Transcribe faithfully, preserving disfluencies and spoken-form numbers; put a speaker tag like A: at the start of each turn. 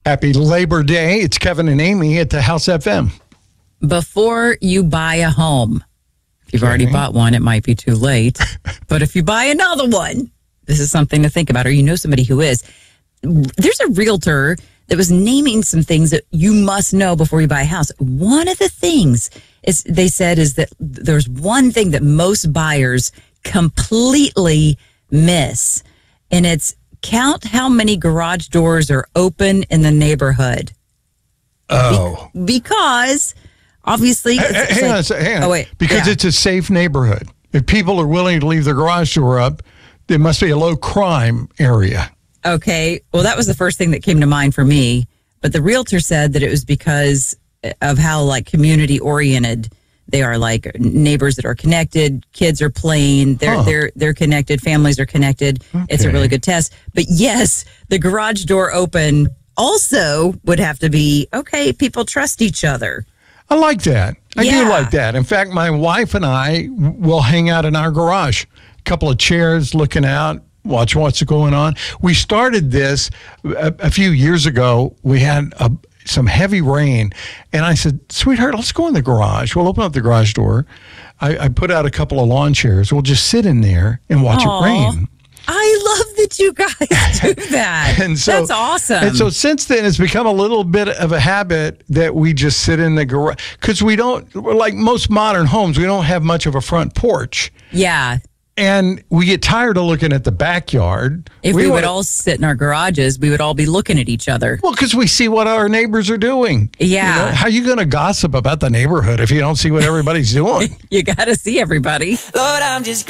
A: Happy Labor Day. It's Kevin and Amy at the House F M.
B: Before you buy a home, if you've
A: Okay.
B: already bought one, it might be too late. But if you buy another one, this is something to think about, or you know somebody who is. There's a realtor that was naming some things that you must know before you buy a house. One of the things is they said is that there's one thing that most buyers completely miss, and it's count how many garage doors are open in the neighborhood.
A: Oh.
B: Be- because obviously,
A: H-
B: it's, it's
A: hang
B: like,
A: on a second. Hang on.
B: Oh wait,
A: Because
B: yeah.
A: it's a safe neighborhood. If people are willing to leave their garage door up, there must be a low crime area.
B: Okay. Well, that was the first thing that came to mind for me. But the realtor said that it was because of how like community oriented they are, like neighbors that are connected, kids are playing, they're
A: Huh.
B: they're they're connected, families are connected. It's a
A: Okay.
B: really good test. But yes, the garage door open also would have to be okay. People trust each other.
A: I like that. I
B: Yeah.
A: do like that. In fact, my wife and I will hang out in our garage. A couple of chairs looking out, watch what's going on. We started this a, a few years ago. We had a, some heavy rain, and I said, sweetheart, let's go in the garage. We'll open up the garage door. I, I put out a couple of lawn chairs. We'll just sit in there and watch
B: Aw.
A: it rain.
B: I love that you guys do that.
A: And so,
B: That's awesome.
A: And so since then, it's become a little bit of a habit that we just sit in the garage because we don't, like most modern homes, we don't have much of a front porch.
B: Yeah.
A: And we get tired of looking at the backyard.
B: If we, would
A: wanna-
B: all sit in our garages, we would all be looking at each other.
A: Well, because we see what our neighbors are doing.
B: Yeah.
A: You know, how are you going to gossip about the neighborhood if you don't see what everybody's doing?
B: You got to see everybody.
C: Lord, I'm just